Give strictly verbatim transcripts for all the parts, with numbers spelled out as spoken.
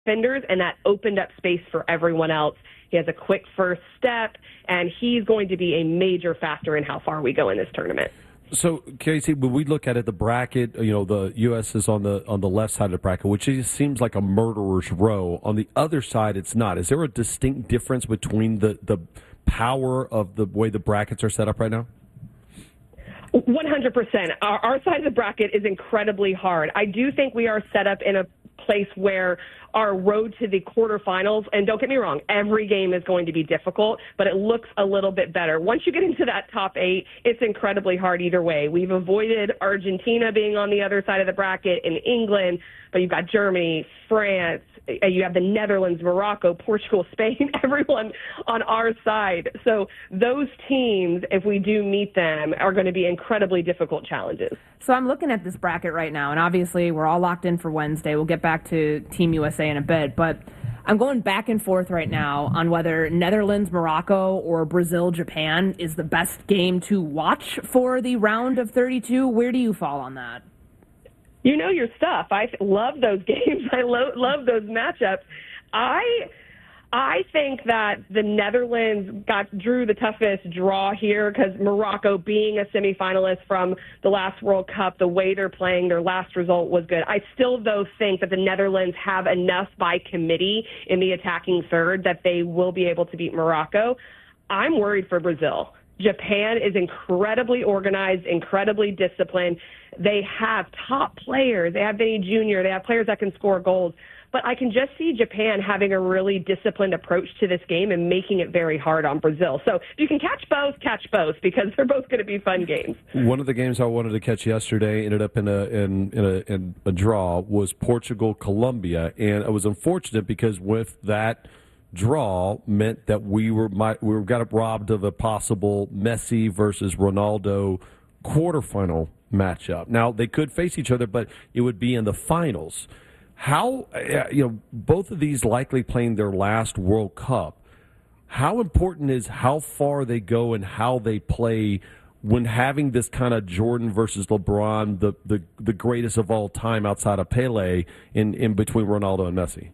defenders, and that opened up space for everyone else. He has a quick first step, and he's going to be a major factor in how far we go in this tournament. So, Casey, when we look at it, the bracket, you know, the U S is on the on the left side of the bracket, which just seems like a murderer's row. On the other side, it's not. Is there a distinct difference between the, the power of the way the brackets are set up right now? one hundred percent. Our, our side of the bracket is incredibly hard. I do think we are set up in a place where our road to the quarterfinals, and don't get me wrong, every game is going to be difficult, but it looks a little bit better. Once you get into that top eight, it's incredibly hard either way. We've avoided Argentina being on the other side of the bracket in England, but you've got Germany, France, you have the Netherlands, Morocco, Portugal, Spain, everyone on our side. So those teams, if we do meet them, are going to be incredibly difficult challenges. So I'm looking at this bracket right now, and obviously we're all locked in for Wednesday. We'll get back to Team U S A in a bit, but I'm going back and forth right now on whether Netherlands, Morocco, or Brazil, Japan is the best game to watch for the round of thirty-two. Where do you fall on that? You know your stuff. I love those games. I lo- love those matchups. I I think that the Netherlands got drew the toughest draw here because Morocco, being a semifinalist from the last World Cup, the way they're playing, their last result was good. I still, though, think that the Netherlands have enough by committee in the attacking third that they will be able to beat Morocco. I'm worried for Brazil. Japan is incredibly organized, incredibly disciplined. They have top players. They have Vinny Junior They have players that can score goals. But I can just see Japan having a really disciplined approach to this game and making it very hard on Brazil. So if you can catch both, catch both, because they're both going to be fun games. One of the games I wanted to catch yesterday ended up in a in, in, a, in a draw was Portugal-Colombia, and it was unfortunate because with that draw meant that we were might, we were got robbed of a possible Messi versus Ronaldo quarterfinal matchup. Now, they could face each other, but it would be in the finals. How, you know, both of these likely playing their last World Cup, how important is how far they go and how they play when having this kind of Jordan versus LeBron, the, the, the greatest of all time outside of Pele, in, in between Ronaldo and Messi?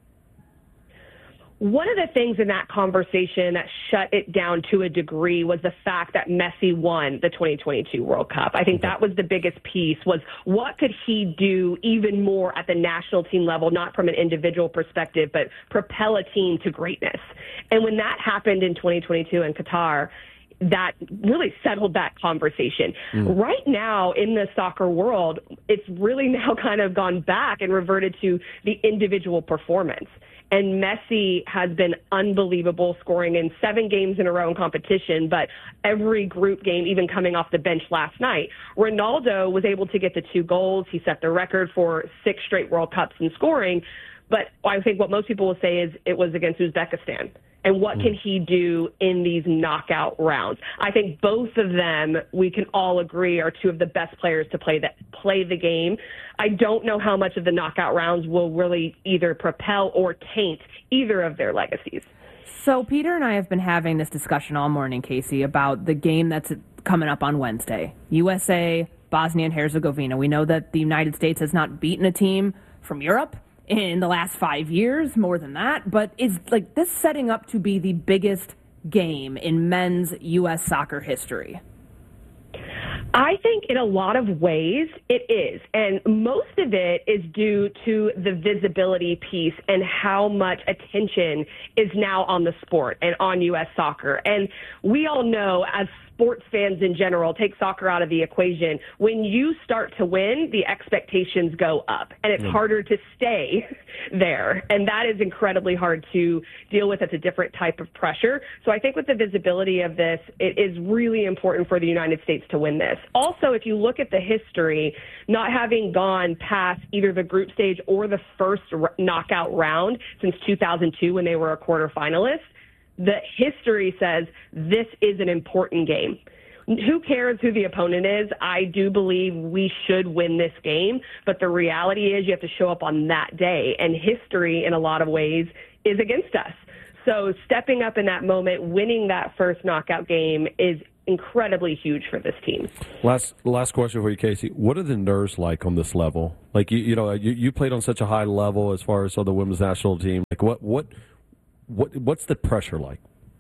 One of the things in that conversation that shut it down to a degree was the fact that Messi won the twenty twenty-two World Cup. I think that was the biggest piece, was what could he do even more at the national team level, not from an individual perspective, but propel a team to greatness. And when that happened in twenty twenty-two in Qatar, that really settled that conversation. Mm. Right now in the soccer world, it's really now kind of gone back and reverted to the individual performance. And Messi has been unbelievable, scoring in seven games in a row in competition, but every group game, even coming off the bench last night. Ronaldo was able to get the two goals. He set the record for six straight World Cups in scoring. But I think what most people will say is it was against Uzbekistan. And what can he do in these knockout rounds? I think both of them, we can all agree, are two of the best players to play that play the game. I don't know how much of the knockout rounds will really either propel or taint either of their legacies. So Peter and I have been having this discussion all morning, Casey, about the game that's coming up on Wednesday. U S A, Bosnia and Herzegovina. We know that the United States has not beaten a team from Europe in the last five years, more than that, but is like this setting up to be the biggest game in men's U S soccer history? I think in a lot of ways it is, and most of it is due to the visibility piece and how much attention is now on the sport and on U S soccer. And we all know, as sports fans in general, take soccer out of the equation, when you start to win, the expectations go up, and it's mm. harder to stay there. And that is incredibly hard to deal with. It's a different type of pressure. So I think with the visibility of this, it is really important for the United States to win this. Also, if you look at the history, not having gone past either the group stage or the first r- knockout round since two thousand two when they were a quarterfinalist, the history says this is an important game. Who cares who the opponent is? I do believe we should win this game, but the reality is you have to show up on that day, and history in a lot of ways is against us. So stepping up in that moment, winning that first knockout game is incredibly huge for this team. Last last question for you, Casey. What are the nerves like on this level? Like, you, you know, you, you played on such a high level as far as on the women's national team. Like, what what what what's the pressure like?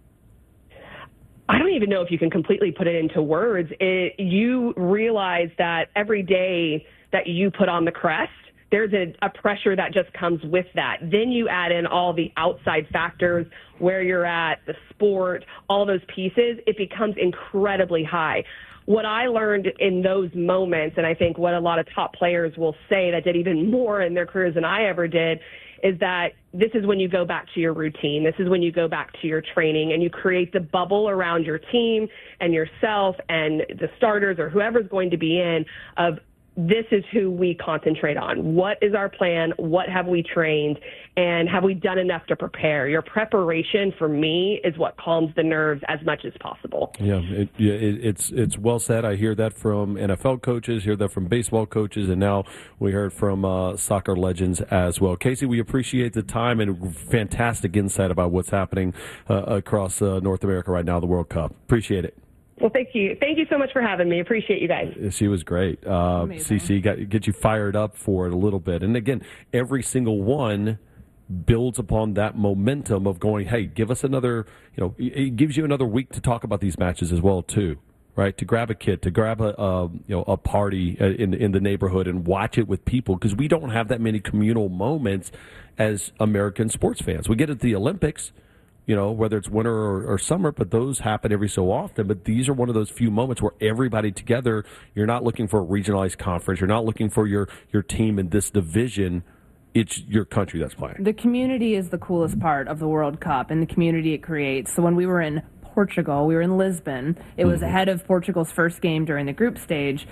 I don't even know if you can completely put it into words. It, you realize that every day that you put on the crest, there's a, a pressure that just comes with that. Then you add in all the outside factors, where you're at, the sport, all those pieces. It becomes incredibly high. What I learned in those moments, and I think what a lot of top players will say that did even more in their careers than I ever did, is that this is when you go back to your routine. This is when you go back to your training and you create the bubble around your team and yourself and the starters or whoever's going to be in of, this is who we concentrate on. What is our plan? What have we trained? And have we done enough to prepare? Your preparation, for me, is what calms the nerves as much as possible. Yeah, it, yeah it, it's it's well said. I hear that from N F L coaches, hear that from baseball coaches, and now we heard from uh, soccer legends as well. Casey, we appreciate the time and fantastic insight about what's happening uh, across uh, North America right now, the World Cup. Appreciate it. Well, thank you. Thank you so much for having me. Appreciate you guys. She was great. Uh, Cece, got get you fired up for it a little bit. And again, every single one builds upon that momentum of going, hey, give us another, you know, it gives you another week to talk about these matches as well, too. Right, to grab a kid, to grab a, a you know a party in in the neighborhood and watch it with people, because we don't have that many communal moments as American sports fans. We get at the Olympics, you know, whether it's winter or, or summer, but those happen every so often. But these are one of those few moments where everybody together, you're not looking for a regionalized conference. You're not looking for your, your team in this division. It's your country that's playing. The community is the coolest part of the World Cup and the community it creates. So when we were in Portugal, we were in Lisbon. It was mm-hmm. ahead of Portugal's first game during the group stage.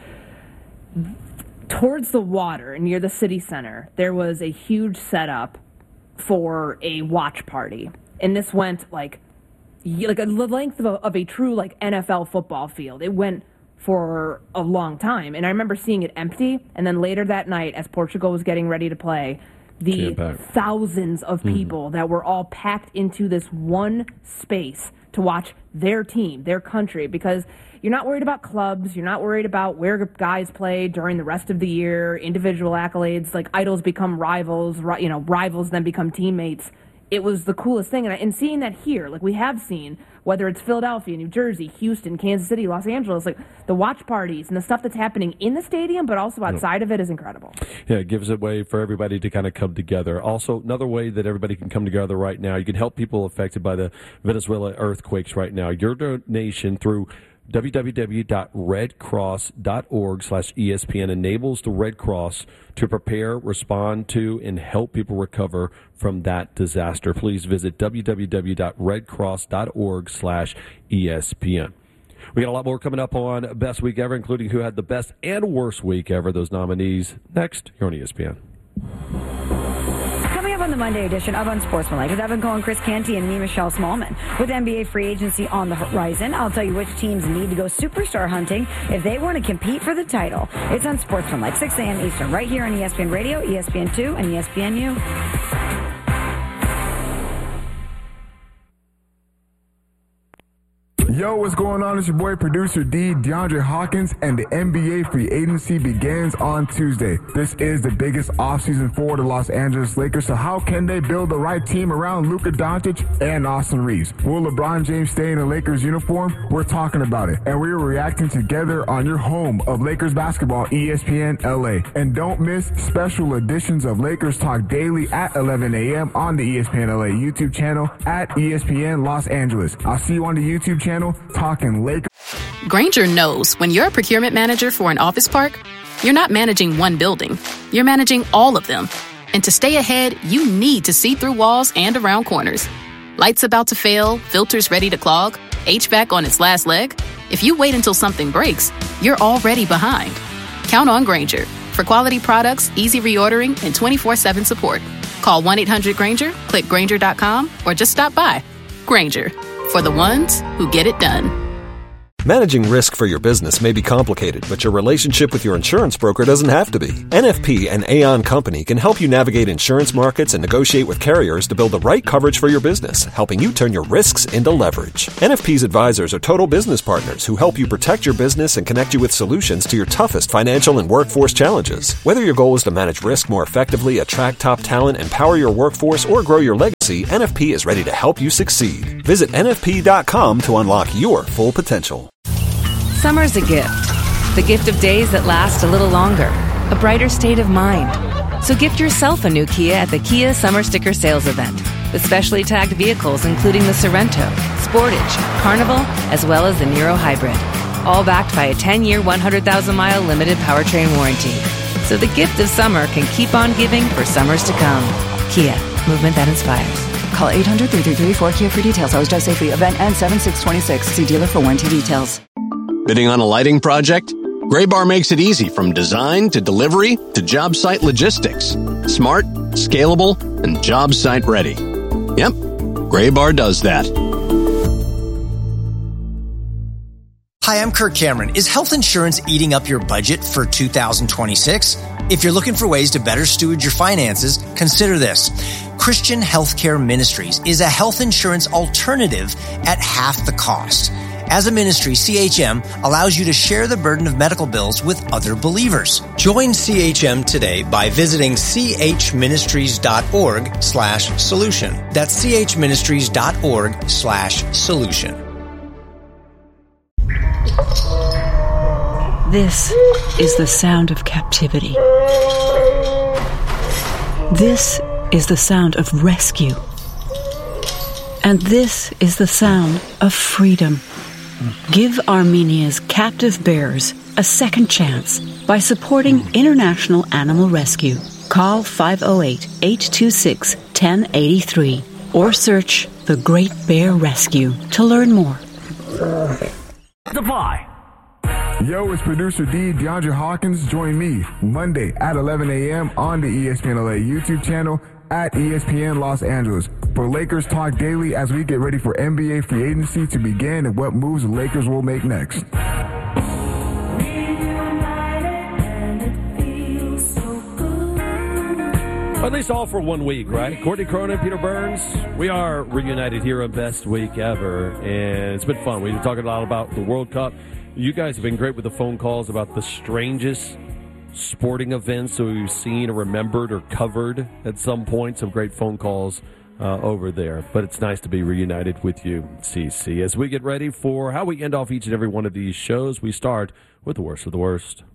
Towards the water, near the city center, there was a huge setup for a watch party. And this went like, like the length of a, of a true like N F L football field. It went for a long time. And I remember seeing it empty. And then later that night, as Portugal was getting ready to play, the thousands of people mm-hmm. that were all packed into this one space to watch their team, their country, because you're not worried about clubs. You're not worried about where guys play during the rest of the year, individual accolades, like idols become rivals, you know, rivals then become teammates. It was the coolest thing. And, I, and seeing that here, like we have seen, whether it's Philadelphia, New Jersey, Houston, Kansas City, Los Angeles, like the watch parties and the stuff that's happening in the stadium, but also outside of it is incredible. Yeah, it gives a way for everybody to kind of come together. Also, another way that everybody can come together right now, you can help people affected by the Venezuela earthquakes right now. Your donation through w w w dot red cross dot org slash E S P N enables the Red Cross to prepare, respond to, and help people recover from that disaster. Please visit w w w dot red cross dot org slash E S P N. We got a lot more coming up on Best Week Ever, including who had the best and worst week ever, those nominees, next here on E S P N. On the Monday edition of Unsportsmanlike with Evan Cohen, Chris Canty, and me, Michelle Smallman. With N B A free agency on the horizon, I'll tell you which teams need to go superstar hunting if they want to compete for the title. It's Unsportsmanlike, six a.m. Eastern, right here on E S P N Radio, E S P N two, and E S P N U. Yo, what's going on? It's your boy, producer D, DeAndre Hawkins, and the N B A free agency begins on Tuesday. This is the biggest offseason for the Los Angeles Lakers, so how can they build the right team around Luka Doncic and Austin Reeves? Will LeBron James stay in a Lakers uniform? We're talking about it, and we're reacting together on your home of Lakers basketball, E S P N L A. And don't miss special editions of Lakers Talk daily at eleven a.m. on the E S P N L A YouTube channel at E S P N Los Angeles. I'll see you on the YouTube channel. Talking Lakers. Grainger knows when you're a procurement manager for an office park, you're not managing one building. You're managing all of them. And to stay ahead, you need to see through walls and around corners. Lights about to fail, filters ready to clog, H V A C on its last leg. If you wait until something breaks, you're already behind. Count on Grainger for quality products, easy reordering, and twenty-four seven support. Call one eight hundred Grainger, click Grainger dot com, or just stop by. Grainger, for the ones who get it done. Managing risk for your business may be complicated, but your relationship with your insurance broker doesn't have to be. N F P and Aon Company can help you navigate insurance markets and negotiate with carriers to build the right coverage for your business, helping you turn your risks into leverage. N F P's advisors are total business partners who help you protect your business and connect you with solutions to your toughest financial and workforce challenges. Whether your goal is to manage risk more effectively, attract top talent, empower your workforce, or grow your legacy, N F P is ready to help you succeed. Visit N F P dot com to unlock your full potential. Summer's a gift. The gift of days that last a little longer. A brighter state of mind. So gift yourself a new Kia at the Kia Summer Sticker Sales Event. With specially tagged vehicles including the Sorrento, Sportage, Carnival, as well as the Niro Hybrid. All backed by a ten-year, one hundred thousand mile limited powertrain warranty. So the gift of summer can keep on giving for summers to come. Kia, movement that inspires. Call eight hundred, three three three, four K I A for details. Always drive safely. Event ends seven six twenty-six. See dealer for warranty details. Bidding on a lighting project? Graybar makes it easy from design to delivery to job site logistics. Smart, scalable, and job site ready. Yep, Graybar does that. Hi, I'm Kirk Cameron. Is health insurance eating up your budget for two thousand twenty-six? If you're looking for ways to better steward your finances, consider this. Christian Healthcare Ministries is a health insurance alternative at half the cost. As a ministry, C H M allows you to share the burden of medical bills with other believers. Join C H M today by visiting chministries.org slash solution. That's chministries.org slash solution. This is the sound of captivity. This is the sound of rescue. And this is the sound of freedom. Give Armenia's captive bears a second chance by supporting International Animal Rescue. Call five oh eight, eight two six, one oh eight three or search The Great Bear Rescue to learn more. Goodbye. Yo, it's producer D, DeAndre Hawkins. Join me Monday at eleven a.m. on the E S P N L A YouTube channel at E S P N Los Angeles for Lakers Talk Daily as we get ready for N B A free agency to begin and what moves the Lakers will make next. At least all for one week, right? Courtney Cronin, Peter Burns, we are reunited here on Best Week Ever, and it's been fun. We've been talking a lot about the World Cup. You guys have been great with the phone calls about the strangest sporting events that we've seen or remembered or covered at some point. Some great phone calls uh, over there. But it's nice to be reunited with you, C C. As we get ready for how we end off each and every one of these shows, we start with the worst of the worst.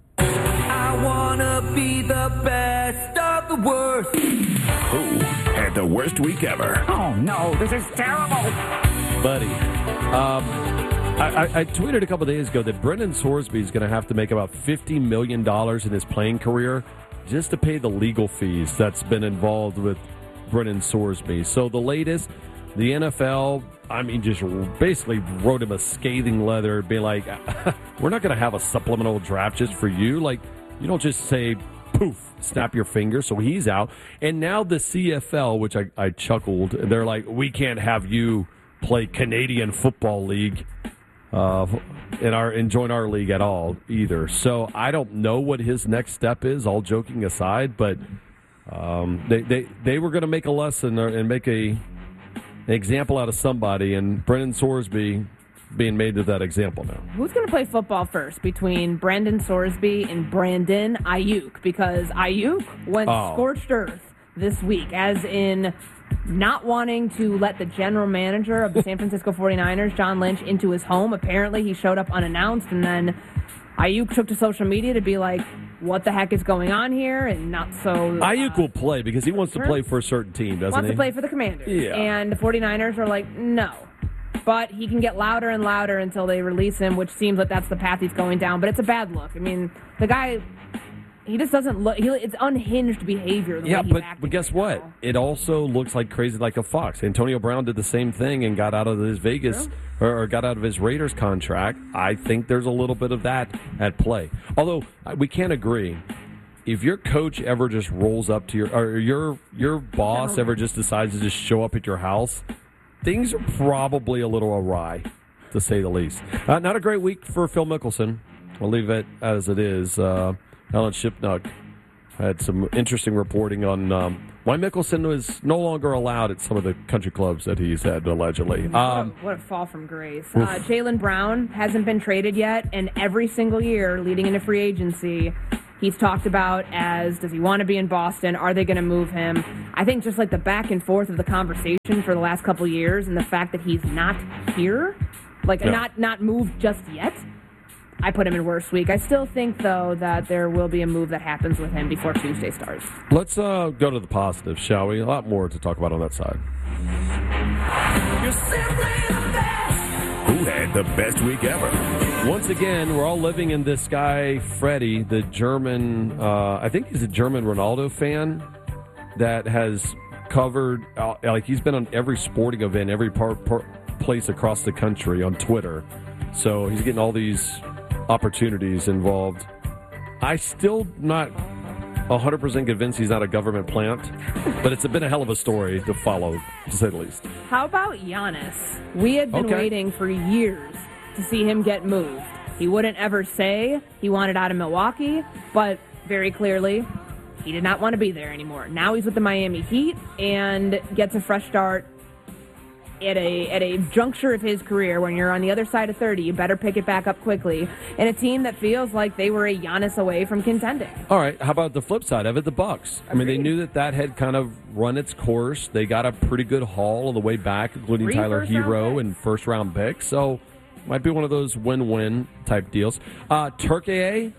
I want to be the best of the worst. Who had the worst week ever? Oh, no, this is terrible. Buddy, um... I, I, I tweeted a couple days ago that Brendan Sorsby is going to have to make about fifty million dollars in his playing career just to pay the legal fees that's been involved with Brendan Sorsby. So the latest, the N F L, I mean, just basically wrote him a scathing letter being like, we're not going to have a supplemental draft just for you. Like, you don't just say, poof, snap your finger. So he's out. And now the C F L, which I, I chuckled, they're like, we can't have you play Canadian Football League. Uh, in our and join our league at all either. So I don't know what his next step is, all joking aside, but um, they, they, they were going to make a lesson and make a an example out of somebody, and Brendan Sorsby being made to that example now. Who's going to play football first between Brandon Sorsby and Brandon Ayuk? Because Ayuk went oh. scorched earth this week, as in not wanting to let the general manager of the San Francisco forty-niners, John Lynch, into his home. Apparently, he showed up unannounced, and then Ayuk took to social media to be like, what the heck is going on here? And not so... Ayuk uh, will play because he wants to play for a certain team, doesn't wants he? Wants to play for the Commanders. Yeah. And the forty-niners are like, no. But he can get louder and louder until they release him, which seems like that's the path he's going down. But it's a bad look. I mean, the guy... He just doesn't look. He, it's unhinged behavior. The yeah, way he's but acting but guess right what? now. It also looks like crazy like a fox. Antonio Brown did the same thing and got out of his Vegas or, or got out of his Raiders contract. I think there's a little bit of that at play. Although we can't agree. If your coach ever just rolls up to your or your your boss ever just decides to just show up at your house, things are probably a little awry. to say the least. Uh, not a great week for Phil Mickelson. We'll leave it as it is. Uh, Alan Shipnuck had some interesting reporting on um, why Mickelson was no longer allowed at some of the country clubs that he's had, allegedly. Um, what, a, what a fall from grace. Uh, Jaylen Brown hasn't been traded yet, and every single year leading into free agency, he's talked about as, does he want to be in Boston? Are they going to move him? I think just like the back and forth of the conversation for the last couple of years and the fact that he's not here, like Yeah. not, not moved just yet, I put him in worst week. I still think, though, that there will be a move that happens with him before Tuesday starts. Let's uh, go to the positives, shall we? A lot more to talk about on that side. Who had the best week ever? Once again, we're all living in this guy, Freddie, the German, uh, I think he's a German Ronaldo fan that has covered, uh, like he's been on every sporting event, every part, part, place across the country on Twitter. So he's getting all these opportunities involved. I still not one hundred percent convinced he's not a government plant, but it's been a hell of a story to follow, to say the least. How about Giannis? We had been Okay. waiting for years to see him get moved. He wouldn't ever say he wanted out of Milwaukee, but very clearly, he did not want to be there anymore. Now he's with the Miami Heat and gets a fresh start at a at a juncture of his career. When you're on the other side of thirty, you better pick it back up quickly. And a team that feels like they were a Giannis away from contending. All right, how about the flip side of it, the Bucks? I mean, they Agreed. knew that that had kind of run its course. They got a pretty good haul on the way back, including Three Tyler first-round Hero picks. and first-round picks. So might be one of those win-win type deals. Uh, Turkey,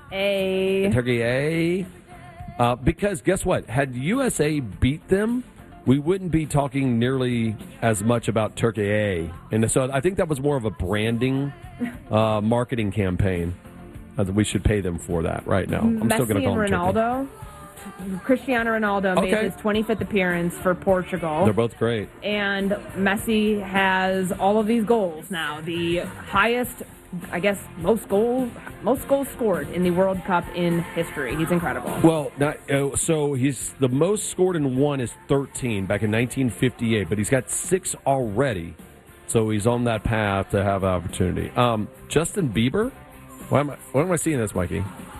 A Turkey, uh, because guess what? Had U S A beat them, we wouldn't be talking nearly as much about Turkey A. And so I think that was more of a branding, uh, marketing campaign. Uh, that we should pay them for that right now. I'm Messi still going to call and them Turkey. Ronaldo. Cristiano Ronaldo Okay. made his twenty-fifth appearance for Portugal. They're both great. And Messi has all of these goals now. The highest, I guess, most goals, most goals scored in the World Cup in history. He's incredible. Well, not, uh, so he's the most scored in one is thirteen back in nineteen fifty-eight, but he's got six already. So he's on that path to have an opportunity. Um, Justin Bieber? Why am I, why am I seeing this, Mikey?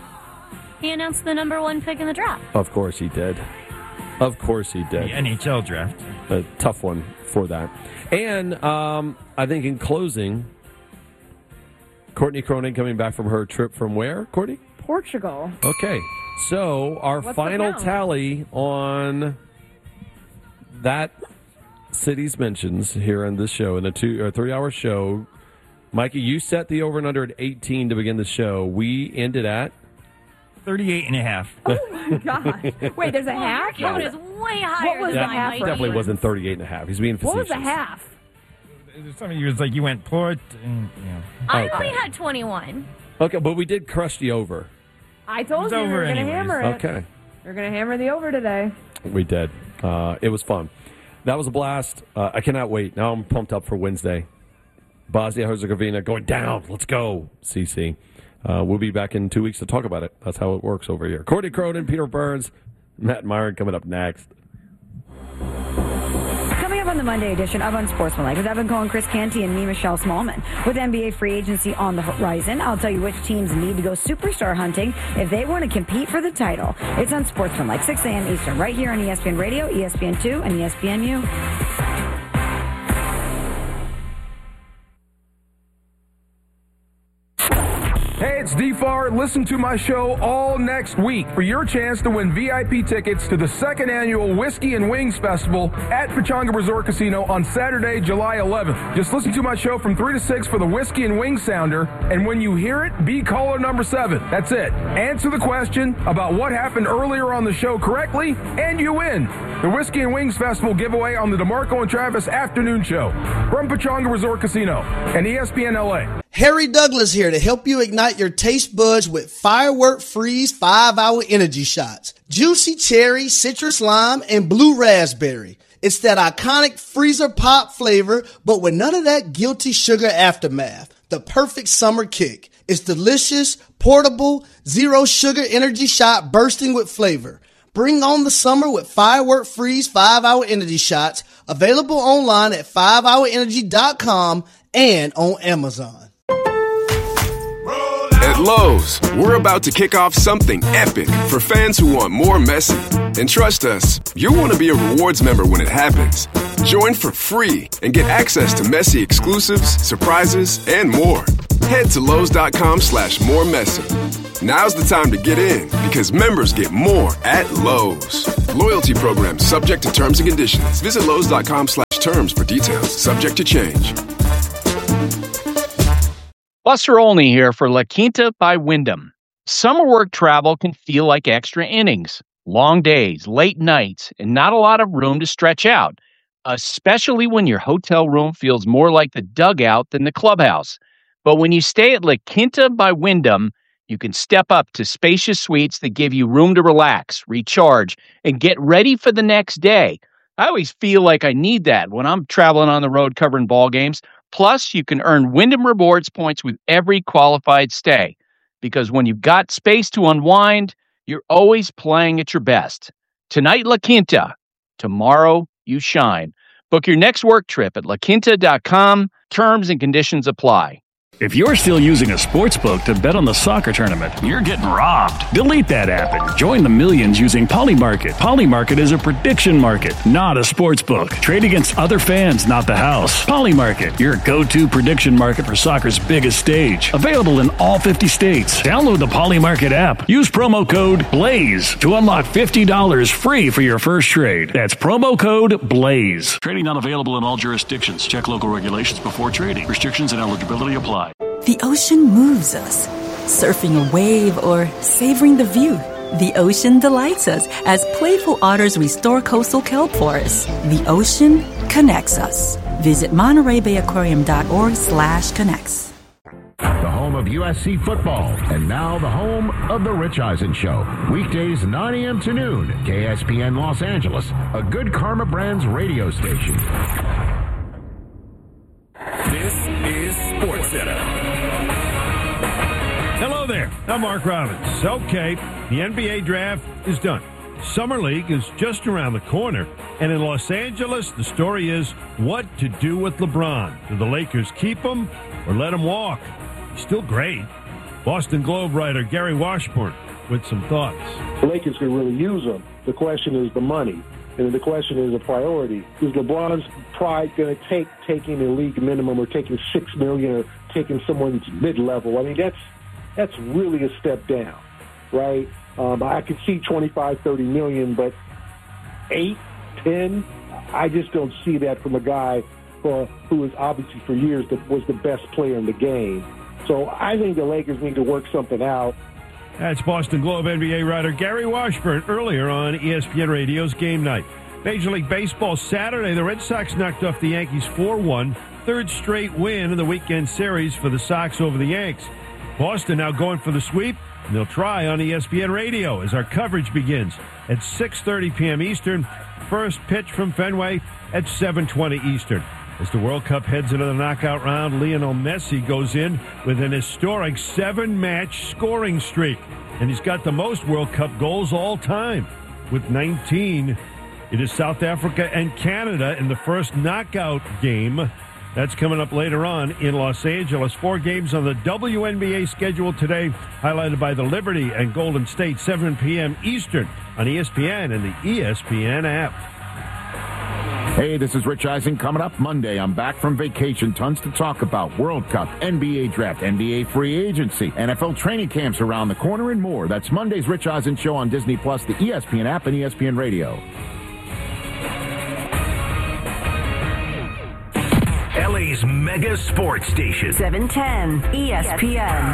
He announced the number one pick in the draft. Of course he did. Of course he did. The N H L draft. A tough one for that. And um, I think in closing, Courtney Cronin coming back from her trip from where, Courtney? Portugal. Okay. So our What's the final count? tally on that city's mentions here in this show, in a two or three hour show. Mikey, you set the over and under at eighteen to begin the show. We ended at thirty-eight and a half. Oh, my God. Wait, there's a Well, half? your count is way higher What was than the mine, half? Mikey. definitely wasn't thirty-eight and a half. He's being facetious. What was the half? Some of you was like you went Port. And, you know. I Okay. only had twenty-one. Okay, but we did crush the over. I told It's you we over were going to anyways. hammer it. Okay. We're going to hammer the over today. We did. Uh, it was fun. That was a blast. Uh, I cannot wait. Now I'm pumped up for Wednesday. Bosnia-Herzegovina going down. Let's go, C C. Uh, we'll be back in two weeks to talk about it. That's how it works over here. Courtney Cronin, Peter Burns, Matt Myron coming up next. Coming up on the Monday edition of Unsportsmanlike with Evan Cohen, Chris Canty, and me, Michelle Smallman. With N B A free agency on the horizon, I'll tell you which teams need to go superstar hunting if they want to compete for the title. It's Unsportsmanlike, six a.m. Eastern, right here on E S P N Radio, E S P N two, and E S P N U. Hey, it's D F A R. Listen to my show all next week for your chance to win V I P tickets to the second annual Whiskey and Wings Festival at Pechanga Resort Casino on Saturday, July eleventh. Just listen to my show from three to six for the Whiskey and Wings Sounder, and when you hear it, be caller number seven. That's it. Answer the question about what happened earlier on the show correctly, and you win. The Whiskey and Wings Festival giveaway on the DeMarco and Travis Afternoon Show from Pechanga Resort Casino and E S P N L A. Harry Douglas here to help you ignite your taste buds with Firework Freeze five hour Energy Shots. Juicy cherry, citrus lime, and blue raspberry. It's that iconic freezer pop flavor, but with none of that guilty sugar aftermath. The perfect summer kick. It's delicious, portable, zero sugar energy shot bursting with flavor. Bring on the summer with Firework Freeze five hour Energy Shots. Available online at five hour energy dot com and on Amazon. At Lowe's, we're about to kick off something epic for fans who want more Messi. And trust us, you'll want to be a rewards member when it happens. Join for free and get access to Messi exclusives, surprises, and more. Head to Lowe's.com slash more Messi. Now's the time to get in because members get more at Lowe's. Loyalty program subject to terms and conditions. Visit Lowe's.com slash terms for details. Subject to change. Buster Olney here for La Quinta by Wyndham. Summer work travel can feel like extra innings. Long days, late nights, and not a lot of room to stretch out, especially when your hotel room feels more like the dugout than the clubhouse. But when you stay at La Quinta by Wyndham, you can step up to spacious suites that give you room to relax, recharge, and get ready for the next day. I always feel like I need that when I'm traveling on the road covering ball games. Plus, you can earn Wyndham Rewards points with every qualified stay. Because when you've got space to unwind, you're always playing at your best. Tonight, La Quinta. Tomorrow, you shine. Book your next work trip at la quinta dot com. Terms and conditions apply. If you're still using a sports book to bet on the soccer tournament, you're getting robbed. Delete that app and join the millions using Polymarket. Polymarket is a prediction market, not a sports book. Trade against other fans, not the house. Polymarket, your go-to prediction market for soccer's biggest stage. Available in all fifty states. Download the Polymarket app. Use promo code BLAZE to unlock fifty dollars free for your first trade. That's promo code BLAZE. Trading not available in all jurisdictions. Check local regulations before trading. Restrictions and eligibility apply. The ocean moves us, surfing a wave or savoring the view. The ocean delights us as playful otters restore coastal kelp forests. The ocean connects us. Visit Monterey Bay Aquarium dot org slash connects. The home of U S C football, and now the home of The Rich Eisen Show. Weekdays nine a.m. to noon, K S P N Los Angeles, a Good Karma Brands radio station. This is SportsCenter. Hello there, I'm Mark Robbins. Okay, the N B A draft is done. Summer League is just around the corner. And in Los Angeles, the story is what to do with LeBron. Do the Lakers keep him or let him walk? He's still great. Boston Globe writer Gary Washburn with some thoughts. The Lakers can really use him. The question is the money. And the question is a priority. Is LeBron's pride going to take taking the league minimum or taking six million dollars or taking someone's mid-level? I mean, that's that's really a step down, right? Um, I could see twenty-five, thirty million, but eight, ten, I just don't see that from a guy for, who is obviously for years the, was the best player in the game. So I think the Lakers need to work something out. That's Boston Globe N B A writer Gary Washburn earlier on E S P N Radio's Game Night. Major League Baseball Saturday, the Red Sox knocked off the Yankees four one, third straight win in the weekend series for the Sox over the Yanks. Boston now going for the sweep, and they'll try on E S P N Radio as our coverage begins at six thirty p.m. Eastern. First pitch from Fenway at seven twenty Eastern. As the World Cup heads into the knockout round, Lionel Messi goes in with an historic seven-match scoring streak. And he's got the most World Cup goals all time with nineteen. It is South Africa and Canada in the first knockout game. That's coming up later on in Los Angeles. Four games on the W N B A schedule today, highlighted by the Liberty and Golden State, seven p.m. Eastern on E S P N and the E S P N app. Hey, this is Rich Eisen. Coming up Monday, I'm back from vacation. Tons to talk about. World Cup, N B A draft, N B A free agency, N F L training camps around the corner, and more. That's Monday's Rich Eisen Show on Disney Plus, the E S P N app, and E S P N Radio. L A's mega sports station. seven ten E S P N.